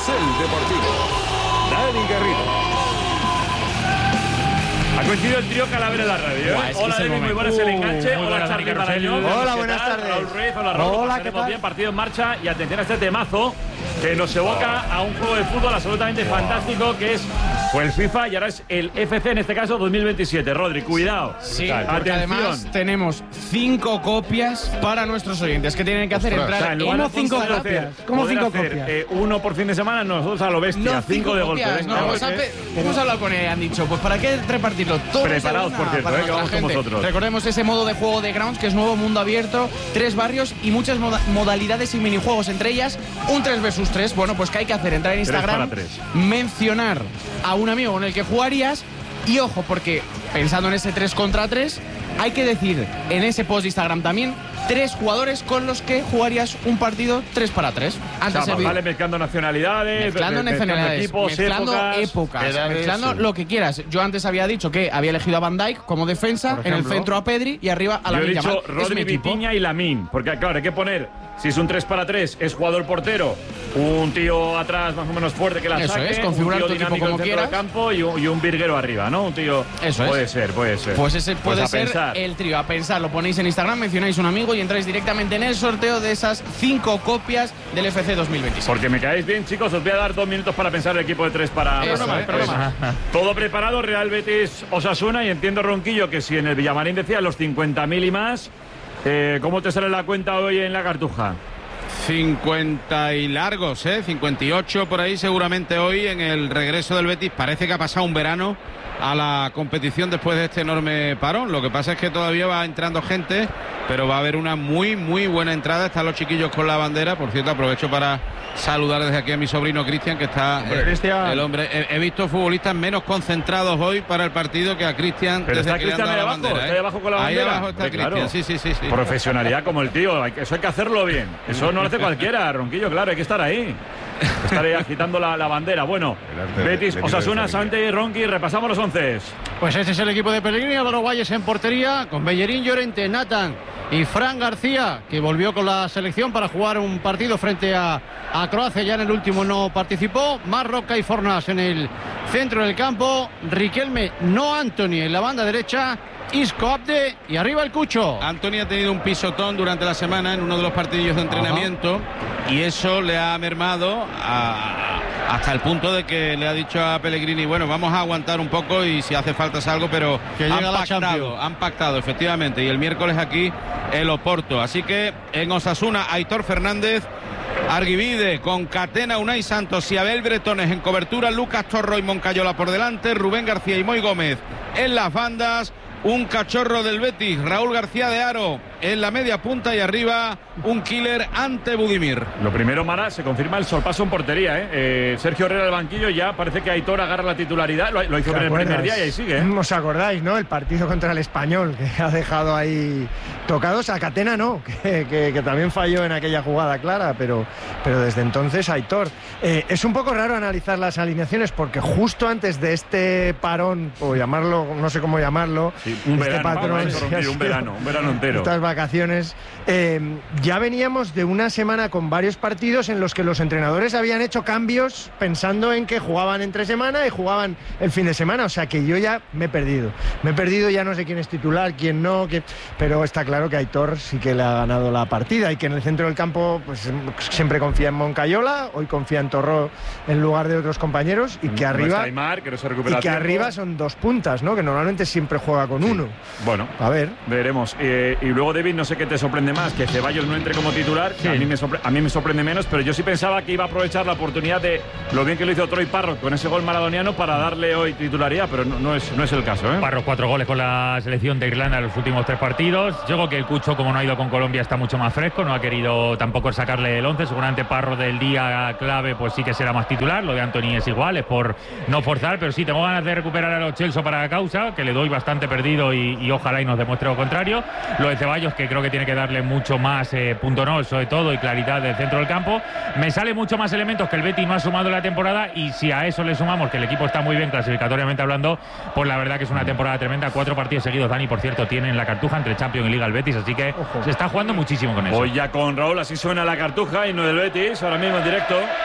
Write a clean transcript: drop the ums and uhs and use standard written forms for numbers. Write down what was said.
Carrusel Deportivo. Dani Garrido. Ha coincidido el trío Calavera en la radio. Hola, David, muy buenas el enganche. Hola, Charly Marañón. Hola, buenas tardes. Raúl Ruiz, hola, Raúl. Hola, ¿qué tal? Bien, partido en marcha y atención a este temazo que nos evoca a un juego de fútbol absolutamente fantástico que es el FIFA y ahora es el FC, en este caso 2027. Rodri, cuidado. Sí, porque además tenemos 5 copias para nuestros oyentes. ¿Qué tienen que hacer? Entrar ¿Cómo 5 copias? ¿Cómo 5 copias? Uno por fin de semana, nosotros a lo bestia. 5 de golpe. Hemos hablado con él, han dicho, pues ¿para qué repartirlo? Todos preparados, por cierto, que vamos con vosotros. Recordemos ese modo de juego de Grounds, que es nuevo, mundo abierto, 3 barrios y muchas modalidades y minijuegos, entre ellas un 3 vs 3. Bueno, pues ¿qué hay que hacer? Entrar en Instagram, mencionar a un amigo con el que jugarías y ojo, porque pensando en ese 3 contra 3, hay que decir en ese post de Instagram también 3 jugadores con los que jugarías un partido 3 para 3. Vale, mezclando nacionalidades, mezclando equipos, épocas, mezclando lo que quieras. Yo antes había dicho que había elegido a Van Dijk como defensa, en el centro a Pedri y arriba a Lamine Yamal. Yo he dicho Rodri, Vitinha y Lamine, porque claro, hay que poner, si es un 3 para 3, es jugador portero, un tío atrás más o menos fuerte que la saque, es, configurar un tío tu equipo como quieras, del campo y un virguero arriba, ¿no? Un tío. Eso puede ser. Pues ese puede ser el trío. A pensar, lo ponéis en Instagram, mencionáis un amigo y entráis directamente en el sorteo de esas 5 copias del FC 2026. Porque me caéis bien, chicos, os voy a dar 2 minutos para pensar el equipo de 3 para. Todo preparado, Real Betis Osasuna, y entiendo, Ronquillo, que si en el Villamarín decía los 50.000 y más, ¿cómo te sale la cuenta hoy en la Cartuja? 50 y largos, 58 por ahí seguramente hoy en el regreso del Betis. Parece que ha pasado un verano a la competición después de este enorme parón. Lo que pasa es que todavía va entrando gente, pero va a haber una muy buena entrada. Están los chiquillos con la bandera. Por cierto, aprovecho para saludar desde aquí a mi sobrino Cristian, que está el hombre. He visto futbolistas menos concentrados hoy para el partido que a Cristian. Pero está Cristian ahí abajo, está ahí abajo con la bandera. Ahí abajo está Cristian, sí. Profesionalidad como el tío, eso hay que hacerlo bien. Eso no lo hace cualquiera, Ronquillo, claro, hay que estar ahí. Estar ahí agitando la bandera. Bueno, Betis, Osasuna, Santi y Ronqui, repasamos los 11. Pues este es el equipo de Pellegrini, Álvaro Guayes en portería, con Bellerín, Llorente, Nathan y Fran García, que volvió con la selección para jugar un partido frente a Croacia, ya en el último no participó. Marroca y Fornás en el centro del campo, Riquelme, no Antony en la banda derecha, Isco, Abde y arriba el Cucho. Antony ha tenido un pisotón durante la semana en uno de los partidillos de entrenamiento y eso le ha mermado hasta el punto de que le ha dicho a Pellegrini, bueno, vamos a aguantar un poco y si hace falta algo, pero que han pactado efectivamente, y el miércoles aquí el Oporto. Así que en Osasuna, Aitor Fernández, Arguivide, Concatena, Unai Santos y Abel Bretones en cobertura, Lucas Torro y Moncayola por delante, Rubén García y Moy Gómez en las bandas. Un cachorro del Betis, Raúl García de Haro en la media punta y arriba un killer ante Budimir. Lo primero, Mara, se confirma el sorpaso en portería, Sergio Herrera al banquillo, ya parece que Aitor agarra la titularidad, lo hizo en el primer día y ahí sigue. ¿Os acordáis, no? El partido contra el Español, que ha dejado ahí tocados. A Catena no, que también falló en aquella jugada clara, pero desde entonces Aitor. Es un poco raro analizar las alineaciones porque justo antes de este parón, o llamarlo, no sé cómo llamarlo, un verano entero. Estas vacaciones. Ya veníamos de una semana con varios partidos en los que los entrenadores habían hecho cambios pensando en que jugaban entre semana y jugaban el fin de semana. O sea que yo ya me he perdido. Ya no sé quién es titular, quién no. Pero está claro que Aitor sí que le ha ganado la partida y que en el centro del campo pues siempre confía en Moncayola, hoy confía en Torró en lugar de otros compañeros y que arriba arriba son 2 puntas, ¿no? Que normalmente siempre juega con uno. Bueno, a ver, veremos. Y luego, David, no sé qué te sorprende más, que Ceballos no entre como titular. Sí. A mí me sorprende menos, pero yo sí pensaba que iba a aprovechar la oportunidad de lo bien que lo hizo Troy Parrott con ese gol maradoniano para darle hoy titularidad, pero no es el caso, Parrott 4 goles con la selección de Irlanda en los últimos 3 partidos. Yo creo que el Cucho, como no ha ido con Colombia, está mucho más fresco, no ha querido tampoco sacarle el 11. Seguramente Parrott del día clave pues sí que será más titular. Lo de Antony es igual, es por no forzar, pero sí tengo ganas de recuperar a los Chelsea para la causa, que le doy bastante perdido y ojalá y nos demuestre lo contrario. Lo de Ceballos, que creo que tiene que darle mucho más punto no, sobre todo, y claridad del centro del campo. Me sale mucho más elementos que el Betis no ha sumado en la temporada, y si a eso le sumamos que el equipo está muy bien clasificatoriamente hablando, pues la verdad que es una temporada tremenda. 4 partidos seguidos, Dani, por cierto, tiene en la Cartuja entre Champions y Liga el Betis, así que se está jugando muchísimo con eso. Hoy ya con Raúl, así suena la Cartuja y no del Betis, ahora mismo en directo.